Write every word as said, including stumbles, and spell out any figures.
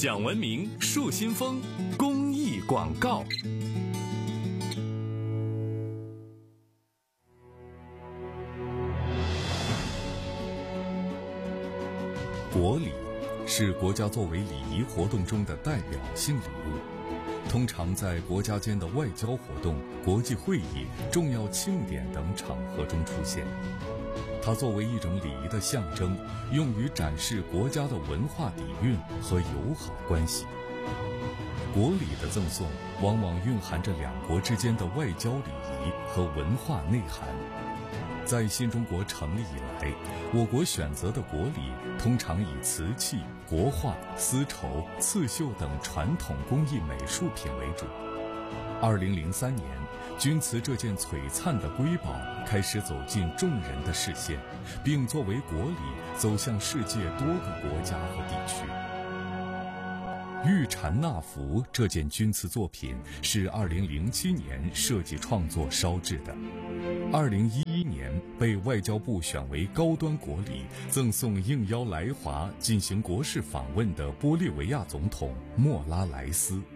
享文明树新风公益广告。国礼是国家作为礼仪活动中的代表性礼物，通常在国家间的外交活动、国际会议、重要庆典等场合中出现。它作为一种礼仪的象征，用于展示国家的文化底蕴和友好关系。国礼的赠送往往蕴含着两国之间的外交礼仪和文化内涵。在新中国成立以来，我国选择的国礼通常以瓷器、国画、丝绸、刺绣等传统工艺美术品为主。二零零三年，钧瓷这件璀璨的瑰宝开始走进众人的视线，并作为国礼走向世界多个国家和地区。玉蝉纳福这件钧瓷作品是二零零七年设计创作烧制的，二零一一年被外交部选为高端国礼，赠送应邀来华进行国事访问的玻利维亚总统莫拉莱斯。